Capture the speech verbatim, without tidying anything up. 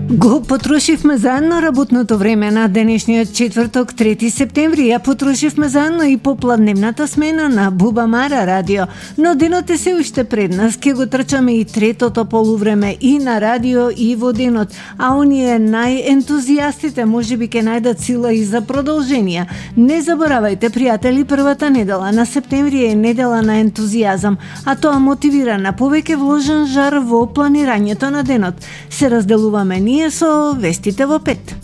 Го потрошивме заедно работното време на денешниот четврток, трети септември. Ја потрошивме заедно и попладневната смена на Буба Мара радио. Но денот е се уште пред нас. Ке го трчаме и третото полувреме и на радио и во денот. А оние најентузијастите можеби ке најдат сила и за продолженија. Не заборавајте, пријатели, првата недела на септември е недела на ентузијазам, а тоа мотивира на повеќе вложен жар во планирањето на денот. Се разделуваме ние со вестите во пет.